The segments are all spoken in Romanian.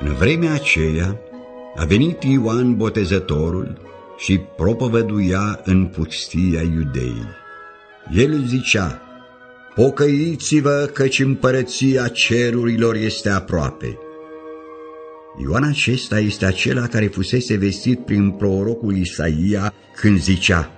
În vremea aceea a venit Ioan Botezătorul și propovăduia în pustia Iudeii. El zicea: pocăiți-vă, căci împărăția cerurilor este aproape. Ioan acesta este acela care fusese vestit prin prorocul Isaia când zicea: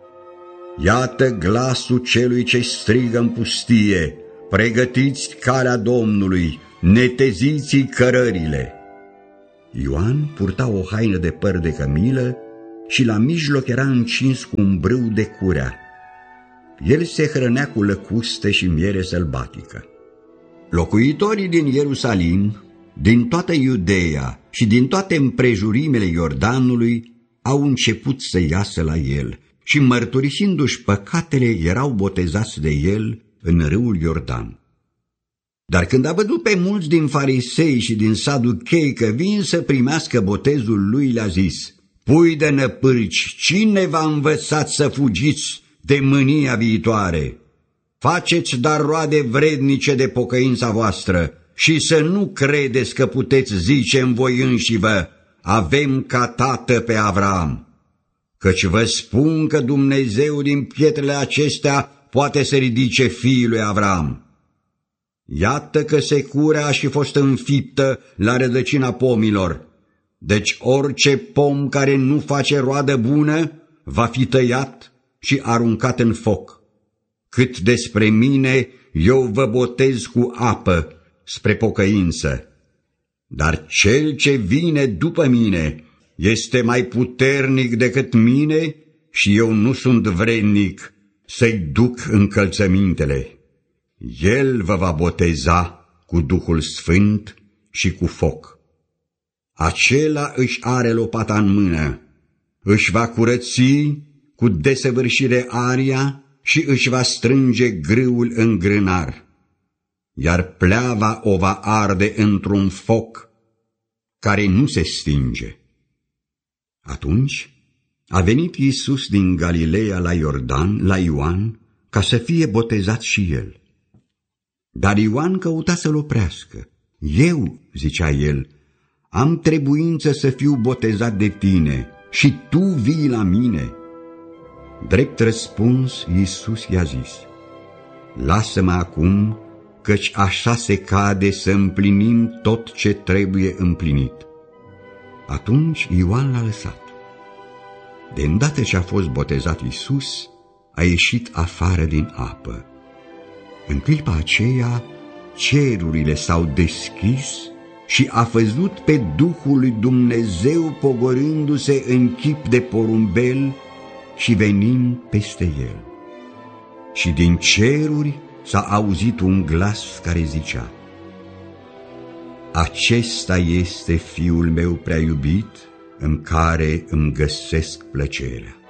iată glasul celui ce strigă în pustie, pregătiți calea Domnului, neteziți cărările. Ioan purta o haină de păr de cămilă și la mijloc era încins cu un brâu de curea. El se hrănea cu lăcuste și miere sălbatică. Locuitorii din Ierusalim, din toată Iudeea și din toate împrejurimele Iordanului au început să iasă la el și, mărturisindu-și păcatele, erau botezați de el în râul Iordan. Dar când a văzut pe mulți din farisei și din saduchei că vin să primească botezul lui, le-a zis: pui de năpârci, cine v-a învățat să fugiți de mânia viitoare? Faceți dar roade vrednice de pocăința voastră și să nu credeți că puteți zice în voi înșivă: avem ca tată pe Avram. Căci vă spun că Dumnezeu din pietrele acestea poate să ridice fiul lui Avram. Iată că securea a și fost înfiptă la rădăcina pomilor. Deci orice pom care nu face roadă bună va fi tăiat și aruncat în foc. Cât despre mine, eu vă botez cu apă spre pocăință. Dar cel ce vine după mine este mai puternic decât mine și eu nu sunt vrednic să-i duc încălțămintele. El vă va boteza cu Duhul Sfânt și cu foc. Acela își are lopata în mână, își va curăți cu desăvârșire aria și își va strânge grâul în grânar, iar pleava o va arde într-un foc care nu se stinge. Atunci a venit Iisus din Galileea la Iordan, la Ioan, ca să fie botezat și el. Dar Ioan căuta să-l oprească. Eu, zicea el, am trebuință să fiu botezat de tine și tu vii la mine. Drept răspuns, Iisus i-a zis: lasă-mă acum, căci așa se cade să împlinim tot ce trebuie împlinit. Atunci Ioan l-a lăsat. De îndată ce a fost botezat Iisus, a ieșit afară din apă. În clipa aceea, cerurile s-au deschis și a văzut pe Duhul lui Dumnezeu pogorându-se în chip de porumbel și venind peste el. Și din ceruri s-a auzit un glas care zicea: acesta este Fiul meu prea iubit, în care îmi găsesc plăcerea.